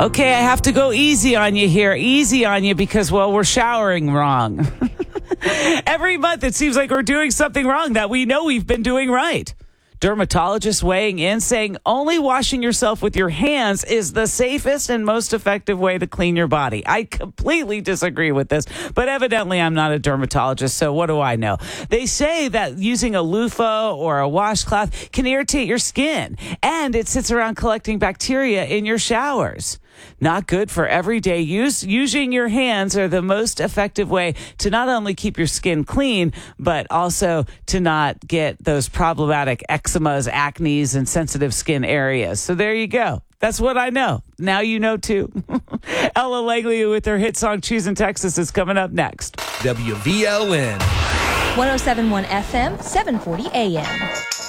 Okay, I have to go easy on you here. Easy on you because, well, we're showering wrong. Every month it seems like we're doing something wrong that we know we've been doing right. Dermatologists weighing in saying only washing yourself with your hands is the safest and most effective way to clean your body. I completely disagree with this, but evidently I'm not a dermatologist, so what do I know? They say that using a loofah or a washcloth can irritate your skin, and it sits around collecting bacteria in your showers. Not good for everyday use. Using your hands are the most effective way to not only keep your skin clean, but also to not get those problematic eczemas, acnes, and sensitive skin areas. So there you go. That's what I know. Now you know too. Ella Langley with her hit song Choosing Texas is coming up next. WVLN 107.1 FM, 740 AM.